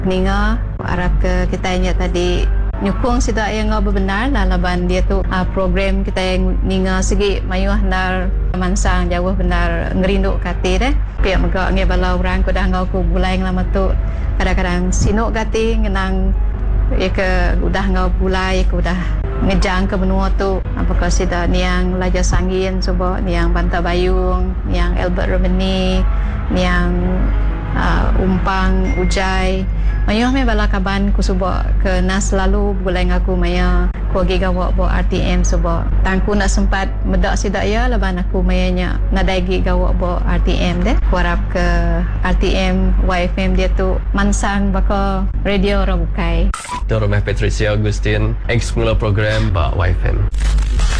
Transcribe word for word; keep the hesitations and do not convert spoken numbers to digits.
Ninga harap ke kita ingat tadi nyukung sida yang ngau benar lah laban dia tu uh, program kita yang ninga segi mayuh nar mansang jauh benar ngerinduk kati deh pihak megak ngai bala orang ko dah ngau ku bulai lama tu kadang-kadang sinuk kati ngenang ya ke udah ngau bulai ke udah ngejang ke benua tu apakah sida niang Laja Sangin coba niang Banta Bayung niang Albert Romani niang uh, Umpang Ujai mayuh me bala kaban ku suba ke nas selalu bulai ngaku maya ku gi gawak bo R T M suba tangku nak sempat medak sidak ya laban aku mayanya nadai gi gawak bo R T M deh ku harap ke R T M Y F M dia tu mansang baka radio Rabukai Itu Rumah Patricia Agustin ex pengelola program ba Y F M.